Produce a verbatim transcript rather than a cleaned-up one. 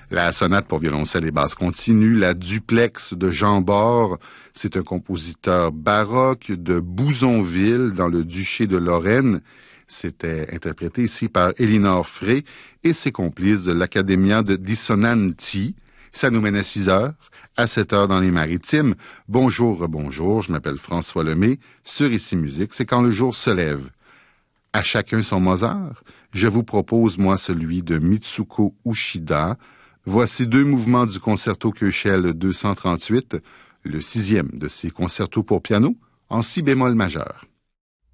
La sonate pour violoncelle et basse continue, la duplex de Jean Bord, c'est un compositeur baroque de Bouzonville, dans le duché de Lorraine. C'était interprété ici par Elinor Frey et ses complices de l'Accademia de Dissonanti. Ça nous mène à six heures, à sept heures dans les Maritimes. Bonjour, bonjour, je m'appelle François Lemay. Sur Ici Musique, c'est quand le jour se lève. À chacun son Mozart. Je vous propose, moi, celui de Mitsuko Uchida. Voici deux mouvements du concerto Köchel deux cent trente-huit, le sixième de ses concertos pour piano, en si bémol majeur.